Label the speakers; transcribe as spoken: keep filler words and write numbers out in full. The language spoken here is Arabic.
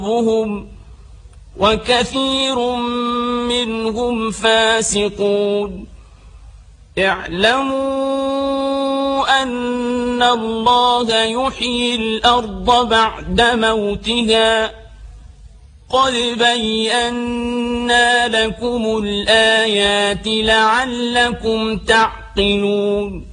Speaker 1: قلوبهم وكثير منهم فاسقون. اعلموا أن الله يحيي الأرض بعد موتها قد بينا لكم الآيات لعلكم تعقلون.